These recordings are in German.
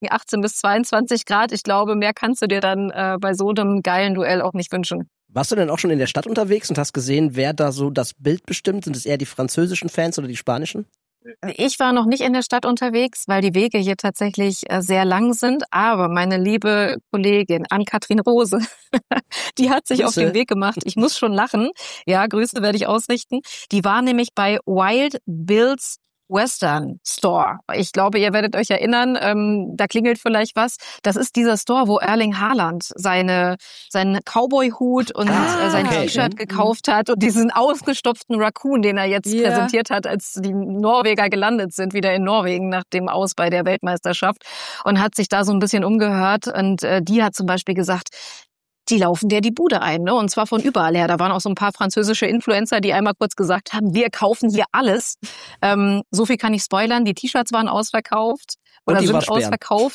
18 bis 22 Grad. Ich glaube, mehr kannst du dir dann bei so einem geilen Duell auch nicht wünschen. Warst du denn auch schon in der Stadt unterwegs und hast gesehen, wer da so das Bild bestimmt? Sind es eher die französischen Fans oder die spanischen? Ich war noch nicht in der Stadt unterwegs, weil die Wege hier tatsächlich sehr lang sind. Aber meine liebe Kollegin Ann-Kathrin Rose, die hat sich auf den Weg gemacht. Ich muss schon lachen. Ja, Grüße werde ich ausrichten. Die war nämlich bei Wild Bill's Western Store. Ich glaube, ihr werdet euch erinnern, da klingelt vielleicht was. Das ist dieser Store, wo Erling Haaland seinen Cowboy-Hut und sein T-Shirt gekauft hat und diesen ausgestopften Raccoon, den er jetzt präsentiert hat, als die Norweger gelandet sind, wieder in Norwegen nach dem Aus bei der Weltmeisterschaft, und hat sich da so ein bisschen umgehört. Und die hat zum Beispiel gesagt, die laufen der die Bude ein, ne? Und zwar von überall her. Da waren auch so ein paar französische Influencer, die einmal kurz gesagt haben, wir kaufen hier alles. So viel kann ich spoilern. Die T-Shirts waren ausverkauft oder sind ausverkauft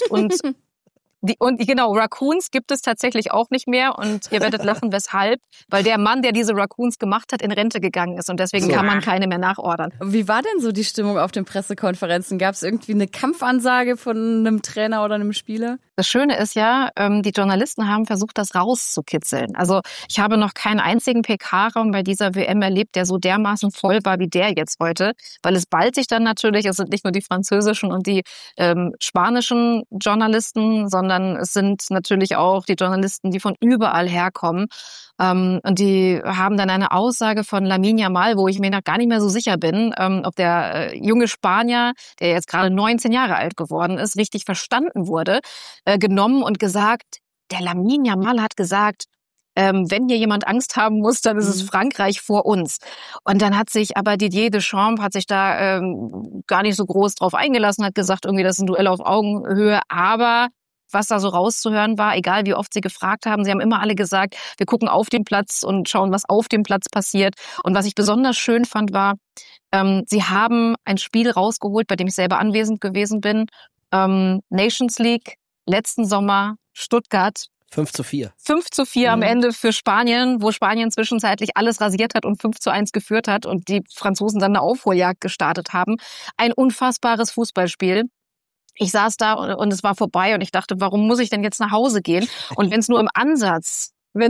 und genau, Raccoons gibt es tatsächlich auch nicht mehr, und ihr werdet lachen, weshalb, weil der Mann, der diese Raccoons gemacht hat, in Rente gegangen ist und deswegen kann man keine mehr nachordern. Wie war denn so die Stimmung auf den Pressekonferenzen? Gab es irgendwie eine Kampfansage von einem Trainer oder einem Spieler? Das Schöne ist ja, die Journalisten haben versucht, das rauszukitzeln. Also ich habe noch keinen einzigen PK-Raum bei dieser WM erlebt, der so dermaßen voll war wie der jetzt heute, weil es ballt sich dann natürlich, es sind nicht nur die französischen und die spanischen Journalisten, sondern es sind natürlich auch die Journalisten, die von überall herkommen. Und die haben dann eine Aussage von Lamine Yamal, wo ich mir noch gar nicht mehr so sicher bin, ob der junge Spanier, der jetzt gerade 19 Jahre alt geworden ist, richtig verstanden wurde, genommen und gesagt, der Lamine Yamal hat gesagt, wenn hier jemand Angst haben muss, dann ist es Frankreich vor uns. Und dann hat sich aber Didier Deschamps hat sich da gar nicht so groß drauf eingelassen, hat gesagt, irgendwie das ist ein Duell auf Augenhöhe, aber was da so rauszuhören war, egal wie oft sie gefragt haben, sie haben immer alle gesagt, wir gucken auf den Platz und schauen, was auf dem Platz passiert. Und was ich besonders schön fand, war, sie haben ein Spiel rausgeholt, bei dem ich selber anwesend gewesen bin. Nations League, letzten Sommer, Stuttgart. 5:4. 5:4 am Ende für Spanien, wo Spanien zwischenzeitlich alles rasiert hat und 5:1 geführt hat und die Franzosen dann eine Aufholjagd gestartet haben. Ein unfassbares Fußballspiel. Ich saß da und es war vorbei und ich dachte, warum muss ich denn jetzt nach Hause gehen? Und wenn es nur im Ansatz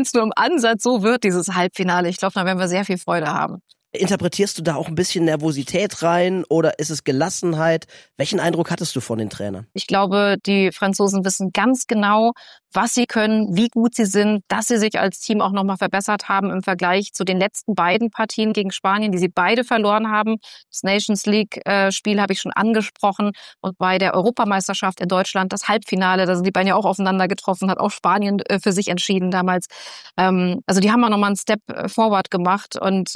so wird, dieses Halbfinale, ich glaube, da werden wir sehr viel Freude haben. Interpretierst du da auch ein bisschen Nervosität rein oder ist es Gelassenheit? Welchen Eindruck hattest du von den Trainern? Ich glaube, die Franzosen wissen ganz genau, was sie können, wie gut sie sind, dass sie sich als Team auch nochmal verbessert haben im Vergleich zu den letzten beiden Partien gegen Spanien, die sie beide verloren haben. Das Nations League-Spiel habe ich schon angesprochen und bei der Europameisterschaft in Deutschland das Halbfinale, da sind die beiden ja auch aufeinander getroffen, hat auch Spanien für sich entschieden damals. Also die haben auch nochmal einen Step forward gemacht und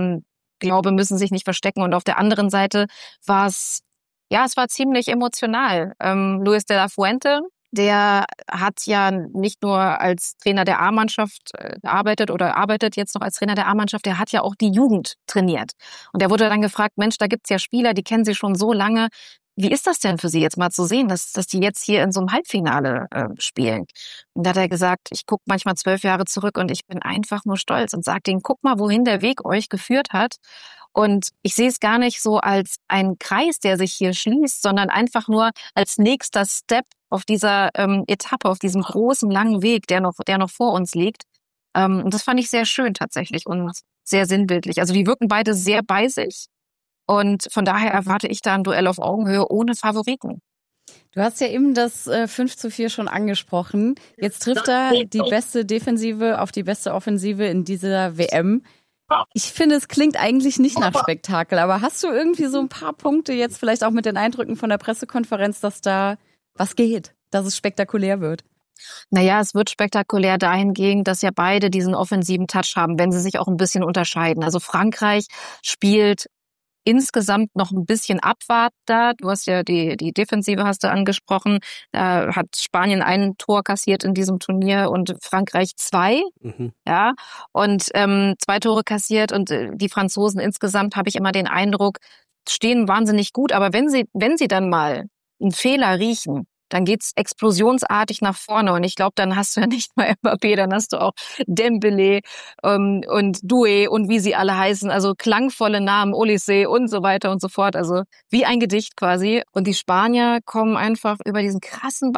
glaube, müssen sich nicht verstecken. Und auf der anderen Seite war es war ziemlich emotional. Luis de la Fuente, der hat ja nicht nur als Trainer der A-Mannschaft gearbeitet oder arbeitet jetzt noch als Trainer der A-Mannschaft, der hat ja auch die Jugend trainiert. Und der wurde dann gefragt, Mensch, da gibt's ja Spieler, die kennen Sie schon so lange. Wie ist das denn für Sie jetzt mal zu sehen, dass die jetzt hier in so einem Halbfinale spielen? Und da hat er gesagt, ich gucke manchmal 12 Jahre zurück und ich bin einfach nur stolz und sage denen, guck mal, wohin der Weg euch geführt hat. Und ich sehe es gar nicht so als einen Kreis, der sich hier schließt, sondern einfach nur als nächster Step auf dieser Etappe, auf diesem großen, langen Weg, der noch vor uns liegt. Und das fand ich sehr schön tatsächlich und sehr sinnbildlich. Also die wirken beide sehr bei sich. Und von daher erwarte ich da ein Duell auf Augenhöhe ohne Favoriten. Du hast ja eben das 5:4 schon angesprochen. Jetzt trifft er die beste Defensive auf die beste Offensive in dieser WM. Ich finde, es klingt eigentlich nicht nach Spektakel, aber hast du irgendwie so ein paar Punkte jetzt vielleicht auch mit den Eindrücken von der Pressekonferenz, dass da was geht, dass es spektakulär wird? Naja, es wird spektakulär dahingehend, dass ja beide diesen offensiven Touch haben, wenn sie sich auch ein bisschen unterscheiden. Also Frankreich spielt insgesamt noch ein bisschen abwartender. Du hast ja die Defensive hast du angesprochen. Da hat Spanien ein Tor kassiert in diesem Turnier und Frankreich 2. Ja, und 2 Tore kassiert und die Franzosen insgesamt, habe ich immer den Eindruck, stehen wahnsinnig gut. Aber wenn sie dann mal einen Fehler riechen, dann geht's explosionsartig nach vorne. Und ich glaube, dann hast du ja nicht mal Mbappé, dann hast du auch Dembélé und Doué und wie sie alle heißen. Also klangvolle Namen, Olise und so weiter und so fort. Also wie ein Gedicht quasi. Und die Spanier kommen einfach über diesen krassen